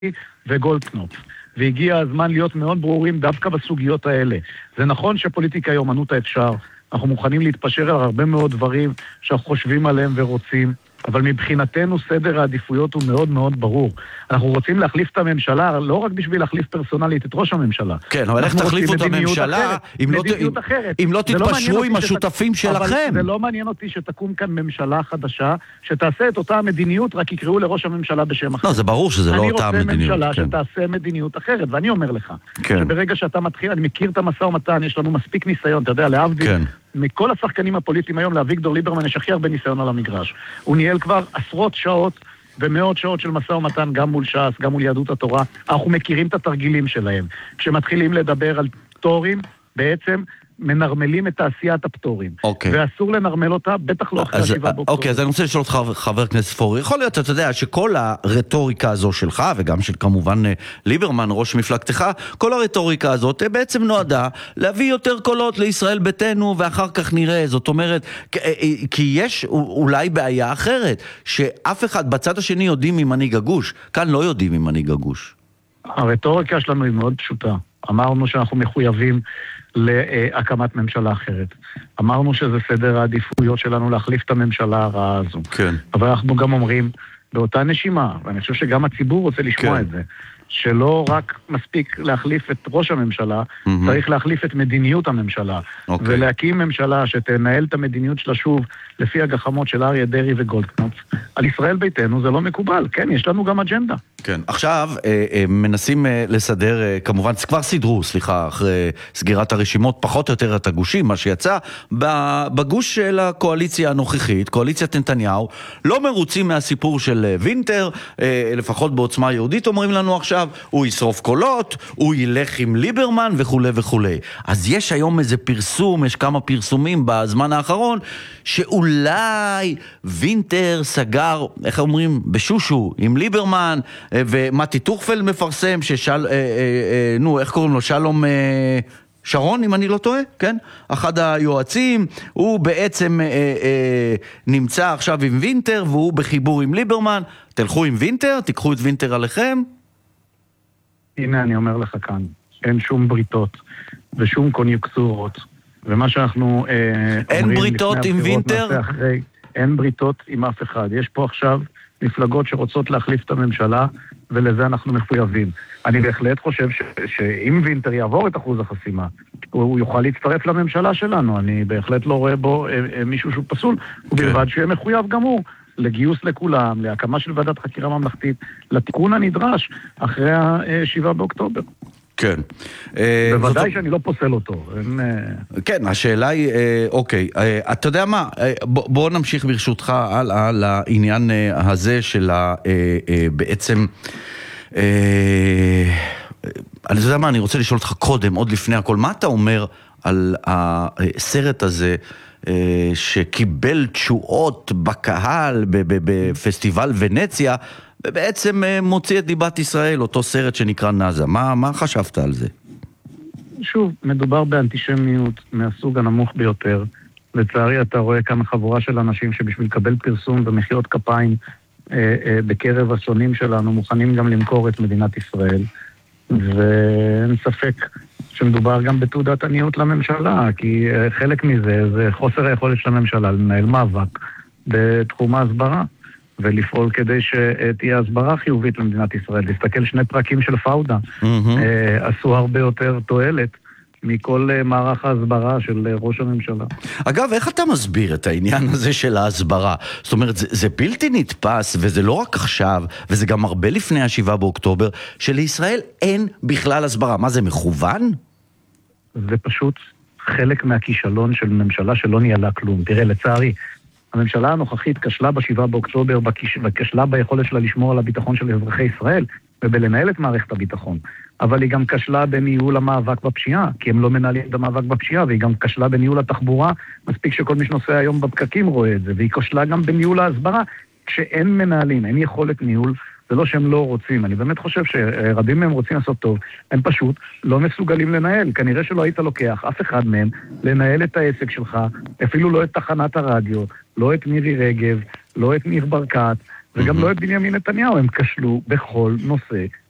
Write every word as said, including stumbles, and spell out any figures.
וגולדקנופ. והגיע הזמן להיות מאוד ברורים דווקא בסוגיות האלה. זה נכון שפוליטיקה היא אומנות האפשר. אנחנו מוכנים להתפשר על הרבה מאוד דברים שאנחנו חושבים עליהם ורוצים, אבל מבחינתנו סדר העדיפויות הוא מאוד מאוד ברור. אנחנו רוצים להחליף את הממשלה, לא רק בשביל להחליף פרסונלית את ראש הממשלה. כן, אבל איך תחליפו את הממשלה אם לא, אם, אם לא תתפשרו עם השותפים שת... שלכם? אבל זה לא מעניין אותי שתקום כאן ממשלה חדשה, שתעשה את אותה מדיניות, רק יקראו לראש הממשלה בשם אחר. לא, זה ברור שזה לא אותה מדיניות. אני רוצה ממשלה כן. שתעשה מדיניות אחרת, ואני אומר לך, כן. שברגע שאתה מתחיל, אני מכיר את המשא ומתן, יש לנו מספיק ניסיון, אתה יודע, להבדיל. כן. מכל השחקנים הפוליטיים היום, לאביגדור ליברמן יש הכי הרבה ניסיון על המגרש. הוא ניהל כבר עשרות שעות ומאות שעות של משא ומתן, גם מול ש"ס, גם מול יהדות התורה. אנחנו מכירים את התרגילים שלהם. כשמתחילים לדבר על פטורים, בעצם מנרמלים את תעשיית הפטורים. אוקיי. ואסור לנרמל אותה, בטח לא אחרי השבעה באוקטובר. אוקיי, אז אני רוצה לשאול אותך, חבר הכנסת פורר, יכול להיות, אתה יודע, שכל הרטוריקה הזו שלך, וגם של כמובן ליברמן, ראש מפלגתך, כל הרטוריקה הזאת בעצם נועדה להביא יותר קולות לישראל ביתנו, ואחר כך נראה, זאת אומרת, כי יש אולי בעיה אחרת, שאף אחד בצד השני יודעים ממנהיג הגוש, כאן לא יודעים ממנהיג הגוש. הרטוריקה שלנו היא מאוד פשוטה. אמרנו שאנחנו מחויבים להקמת ממשלה אחרת. אמרנו שזה סדר העדיפויות שלנו להחליף את הממשלה הרעה הזו. כן. אבל אנחנו גם אומרים, באותה נשימה, ואני חושב שגם הציבור רוצה לשמוע כן. את זה, שלא רק מספיק להחליף את ראש הממשלה, mm-hmm. צריך להחליף את מדיניות הממשלה, okay. ולהקים ממשלה שתנהל את המדיניות שלה שוב, לפי הגחמות של אריה דרעי וגולדקנופ. על ישראל ביתנו זה לא מקובל, כן, יש לנו גם אג'נדה. כן, עכשיו אה, אה, מנסים אה, לסדר, אה, כמובן, כבר סדרו, סליחה, אחרי סגירת הרשימות, פחות או יותר את הגושים, מה שיצא, בגוש של הקואליציה הנוכחית, קואליציית נתניהו, לא מרוצים מהסיפור של אה, וינטר, אה, לפחות בעוצמה יהודית, אומרים לנו עכשיו, הוא ישרוף קולות, הוא ילך עם ליברמן וכו' וכו'. אז יש היום איזה פרסום, יש כמה פרסומים בזמן האחרון, שאולי וינטר סגר, איך אומרים, בשושו, עם ליברמן, ומתי טורפלד מפרסם ששל, אה, אה, אה, נו, איך קוראים לו? שלום אה, שרון, אם אני לא טועה, כן? אחד היועצים, הוא בעצם אה, אה, נמצא עכשיו עם וינטר, והוא בחיבור עם ליברמן. תלכו עם וינטר, תיקחו את וינטר עליכם. הנה אני אומר לך כאן, אין שום בריתות ושום קוניוקטורות, ומה שאנחנו אה, אין אומרים בריתות עם וינטר? אחרי, אין בריתות עם אף אחד. יש פה עכשיו מפלגות שרוצות להחליף את הממשלה, ולזה אנחנו מחויבים. אני בהחלט חושב ש, שאם וינטר יעבור את אחוז החסימה, הוא, הוא יוכל להצטרף לממשלה שלנו. אני בהחלט לא רואה בו אה, אה, מישהו שהוא פסול, ובלבד שיהיה מחויב גם הוא. לגיוס לכולם, להקמה של ועדת חקירה ממלכתית, לתיקון הנדרש אחרי השבעה באוקטובר. כן. בוודאי שאני לא פוסל אותו. כן, השאלה היא, אוקיי, אתה יודע מה, בוא נמשיך ברשותך הלאה לעניין הזה של בעצם, אני יודע מה, אני רוצה לשאול אותך קודם, עוד לפני הכל, מה אתה אומר על הסרט הזה, שקיבל תשואות בקהל בפסטיבל ונציה, ובעצם מוציא את דיבת ישראל, אותו סרט שנקרא נאזה. מה, מה חשבת על זה? שוב, מדובר באנטישמיות מהסוג הנמוך ביותר. לצערי אתה רואה כאן חבורה של אנשים שבשביל לקבל פרסום ומחיאות כפיים אה, אה, בקרב השונים שלנו, מוכנים גם למכור את מדינת ישראל. ואין ספק שמדובר גם בתעודת עניות לממשלה, כי חלק מזה זה חוסר היכולת של הממשלה לנהל מאבק בתחום ההסברה, ולפעול כדי שתהיה הסברה חיובית למדינת ישראל. להסתכל שני פרקים של פאודה, mm-hmm. עשו הרבה יותר תועלת מכל מערך ההסברה של ראש הממשלה. אגב, איך אתה מסביר את העניין הזה של ההסברה? זאת אומרת, זה, זה בלתי נתפס, וזה לא רק עכשיו, וזה גם הרבה לפני השבעה באוקטובר, שלישראל אין בכלל הסברה. מה זה, מכוון? זה פשוט חלק מהכישלון של ממשלה שלא ניהלה כלום. תראה, לצערי, הממשלה הנוכחית כשלה בשבעה באוקטובר, וכשלה ביכולת שלה לשמור על הביטחון של אזרחי ישראל, ובלנהל את מערכת הביטחון. אבל היא גם כשלה בניהול המאבק בפשיעה, כי הם לא מנהלים את המאבק בפשיעה, והיא גם כשלה בניהול התחבורה, מספיק שכל מי שנוסע היום בפקקים רואה את זה, והיא כשלה גם בניהול ההסברה, כשאין מנהלים, אין יכולת ניהול, זה לא שהם לא רוצים. אני באמת חושב שרבים מהם רוצים לעשות טוב, הם פשוט לא מסוגלים לנהל. כנראה שלא היית לוקח אף אחד מהם לנהל את העסק שלך, אפילו לא את תחנת הרדיו, לא את מירי רגב, לא את ניר ברקת, וגם לא את בנימין נתניהו. הם כשלו בכל נושא